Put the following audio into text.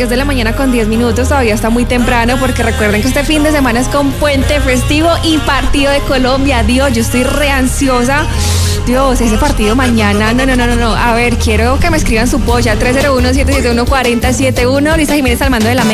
de la mañana con 10 minutos, todavía está muy temprano porque recuerden que este fin de semana es con puente festivo y partido de Colombia. Dios, yo estoy re ansiosa. Dios, ese partido mañana, no. A ver, quiero que me escriban su polla, 301-771-4071. Lisa Jiménez al mando de la